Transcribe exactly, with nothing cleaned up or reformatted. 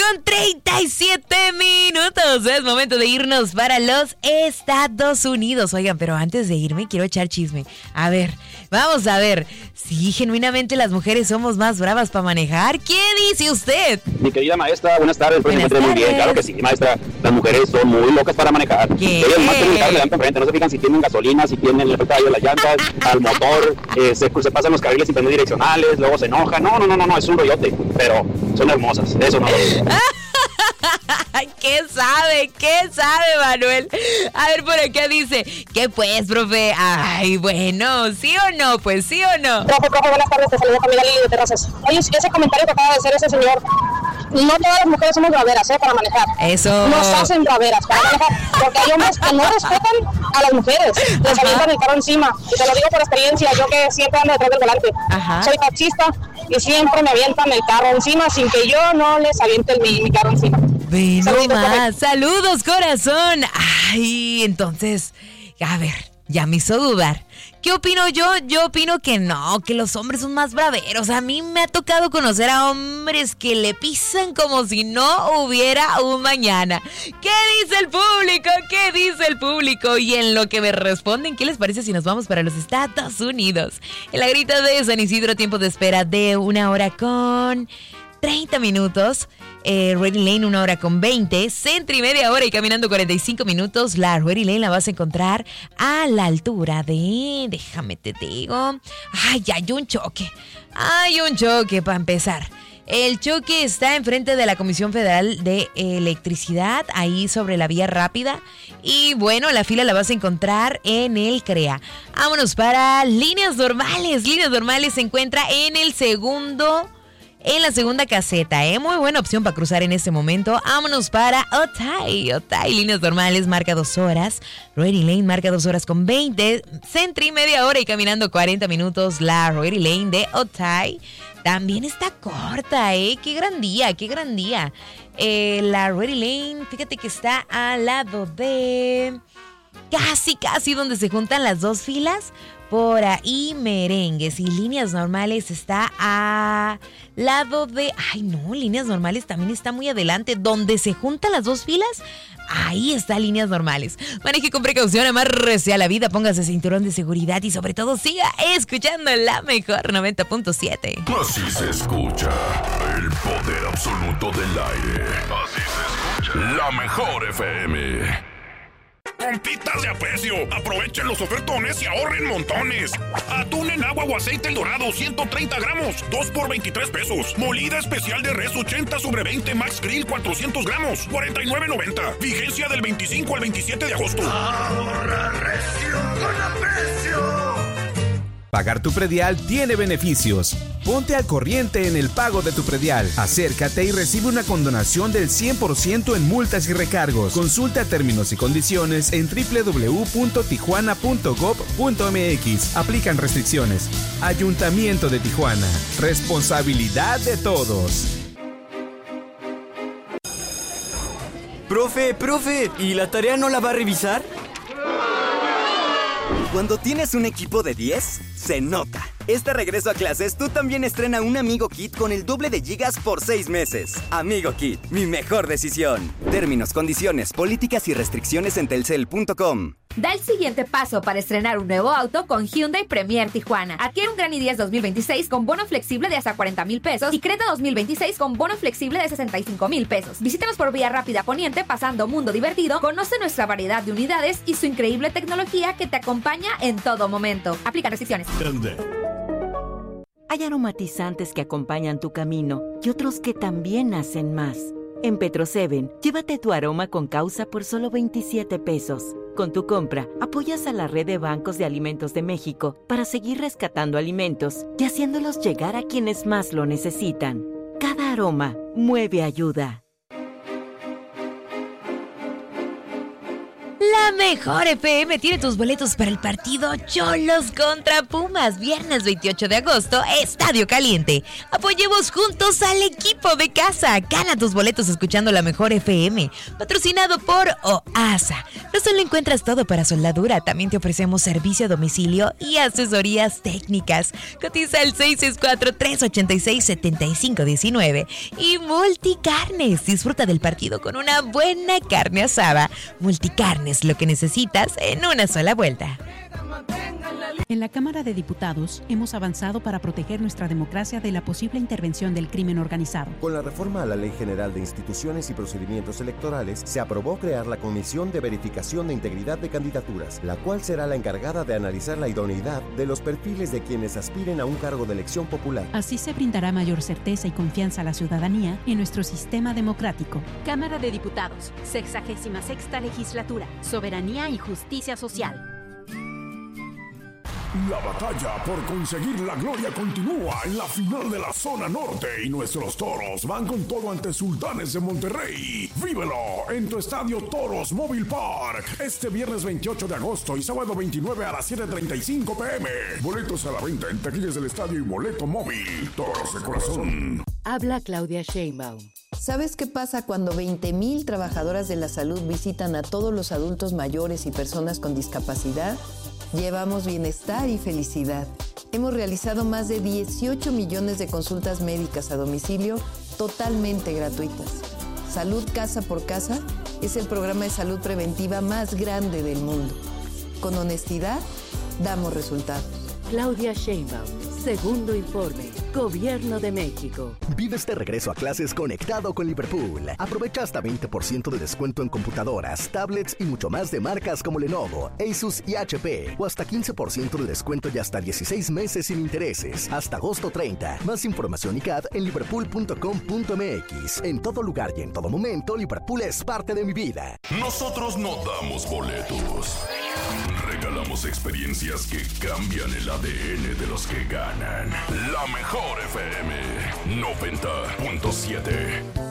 con treinta y siete minutos. Es momento de irnos para los Estados Unidos. Oigan, pero antes de irme quiero echar chisme. A ver, vamos a ver. Si genuinamente las mujeres somos más bravas para manejar. ¿Qué dice usted? Mi querida maestra, buenas tardes. Buenas tardes. Muy bien, claro que sí, maestra. Las mujeres son muy locas para manejar. ¿Qué? Ellas más que manejar le dan frente. No se fijan si tienen gasolina, si tienen el efecto de las llantas, al motor. Eh, se, se pasan los carriles sin prender direccionales, luego se enojan. No, no, no, no, no, es un rollote. Pero son hermosas. Eso no lo digo. ¿Qué sabe? ¿Qué sabe, Manuel? A ver, por acá dice, ¿qué pues, profe? Ay, bueno, ¿sí o no? Pues, ¿sí o no? Profe, profe, buenas tardes, te saludo familia Lili de Terrazas. Oye, ese comentario que acaba de hacer ese señor, no todas las mujeres somos braveras, ¿eh? Para manejar. Eso. Nos hacen braveras para manejar, porque hay hombres que no respetan a las mujeres, les avientan el carro encima. Y te lo digo por experiencia, yo que siempre ando detrás del volante. Ajá. Soy taxista y siempre me avientan el carro encima sin que yo no les aviente el, mi, mi carro encima. Ve Saludos, nomás, saludos, corazón. Ay, entonces, a ver, ya me hizo dudar. ¿Qué opino yo? Yo opino que no, que los hombres son más braveros. A mí me ha tocado conocer a hombres que le pisan como si no hubiera un mañana. ¿Qué dice el público? ¿Qué dice el público? Y en lo que me responden, ¿qué les parece si nos vamos para los Estados Unidos? En la grita de San Isidro, tiempo de espera de una hora con treinta minutos. Eh, Ready Lane una hora con veinte, Sentry media hora y caminando cuarenta y cinco minutos. La Ready Lane la vas a encontrar a la altura de, déjame te digo, ay, hay un choque, hay un choque para empezar. El choque está enfrente de la Comisión Federal de Electricidad, ahí sobre la vía rápida. Y bueno, la fila la vas a encontrar en el C R E A. Vámonos para líneas normales. Líneas normales se encuentra en el segundo... En la segunda caseta, ¿eh? Muy buena opción para cruzar en este momento. Vámonos para Otay. Otay, líneas normales, marca dos horas. Ready Lane, marca dos horas con veinte. Sentry, media hora y caminando cuarenta minutos. La Ready Lane de Otay también está corta, ¿eh? Qué gran día, qué gran día. Eh, la Ready Lane, fíjate que está al lado de... Casi, casi donde se juntan las dos filas. Por ahí merengues y líneas normales está a lado de... Ay, no, líneas normales también está muy adelante. Donde se juntan las dos filas, ahí está líneas normales. Maneje con precaución, amárrese a la vida, póngase cinturón de seguridad y sobre todo siga escuchando la mejor noventa punto siete. Así se escucha el poder absoluto del aire. Así se escucha la mejor F M. Pompitas de aprecio. Aprovechen los ofertones y ahorren montones. Atún en agua o aceite El Dorado, ciento treinta gramos, dos por veintitrés pesos. Molida especial de res ochenta sobre veinte Max Grill, cuatrocientos gramos, cuarenta y nueve noventa. Vigencia del veinticinco al veintisiete de agosto. Ahorra recio con aprecio. Pagar tu predial tiene beneficios. Ponte al corriente en el pago de tu predial. Acércate y recibe una condonación del cien por ciento en multas y recargos. Consulta términos y condiciones en doble u doble u doble u punto tijuana punto gob punto eme equis. Aplican restricciones. Ayuntamiento de Tijuana. Responsabilidad de todos. Profe, profe, ¿y la tarea no la va a revisar? Cuando tienes un equipo de diez, se nota. Este regreso a clases, tú también estrena un Amigo Kit con el doble de gigas por seis meses. Amigo Kit, mi mejor decisión. Términos, condiciones, políticas y restricciones en telcel punto com. Da el siguiente paso para estrenar un nuevo auto con Hyundai Premier Tijuana. Adquiere un Gran i diez dos mil veintiséis con bono flexible de hasta cuarenta mil pesos y Creta dos mil veintiséis con bono flexible de sesenta y cinco mil pesos. Visítanos por Vía Rápida Poniente pasando Mundo Divertido. Conoce nuestra variedad de unidades y su increíble tecnología que te acompaña en todo momento. Aplica restricciones. Hay aromatizantes que acompañan tu camino y otros que también hacen más. En Petro siete, llévate tu aroma con causa por solo veintisiete pesos. Con tu compra, apoyas a la red de bancos de alimentos de México para seguir rescatando alimentos y haciéndolos llegar a quienes más lo necesitan. Cada aroma mueve ayuda. La La Mejor F M tiene tus boletos para el partido Cholos contra Pumas, viernes veintiocho de agosto, Estadio Caliente. Apoyemos juntos al equipo de casa. Gana tus boletos escuchando La Mejor F M, patrocinado por O A S A. No solo encuentras todo para soldadura, también te ofrecemos servicio a domicilio y asesorías técnicas. Cotiza al seis seis cuatro, tres ocho seis, siete cinco uno nueve. Y Multicarnes, disfruta del partido con una buena carne asada. Multicarnes, lo que necesitas en una sola vuelta. En la Cámara de Diputados hemos avanzado para proteger nuestra democracia de la posible intervención del crimen organizado. Con la reforma a la Ley General de Instituciones y Procedimientos Electorales, se aprobó crear la Comisión de Verificación de Integridad de Candidaturas, la cual será la encargada de analizar la idoneidad de los perfiles de quienes aspiren a un cargo de elección popular. Así se brindará mayor certeza y confianza a la ciudadanía en nuestro sistema democrático. Cámara de Diputados, sexagésima sexta legislatura, soberanía y justicia social. La batalla por conseguir la gloria continúa en la final de la zona norte y nuestros Toros van con todo ante Sultanes de Monterrey. ¡Vívelo en tu estadio Toros Mobile Park este viernes veintiocho de agosto y sábado veintinueve a las siete treinta y cinco pm. Boletos a la venta en taquillas del estadio y boleto móvil. Toros de corazón. Habla Claudia Sheinbaum. ¿Sabes qué pasa cuando veinte mil trabajadoras de la salud visitan a todos los adultos mayores y personas con discapacidad? Llevamos bienestar y felicidad. Hemos realizado más de dieciocho millones de consultas médicas a domicilio totalmente gratuitas. Salud Casa por Casa es el programa de salud preventiva más grande del mundo. Con honestidad, damos resultados. Claudia Sheinbaum, segundo informe, Gobierno de México. Vive este regreso a clases conectado con Liverpool. Aprovecha hasta veinte por ciento de descuento en computadoras, tablets y mucho más de marcas como Lenovo, Asus y H P. O hasta quince por ciento de descuento y hasta dieciséis meses sin intereses. Hasta agosto treinta. Más información y C A D en liverpool punto com punto m x. En todo lugar y en todo momento, Liverpool es parte de mi vida. Nosotros no damos boletos. Regalamos experiencias que cambian el A D N de los que ganan. La Mejor F M noventa punto siete.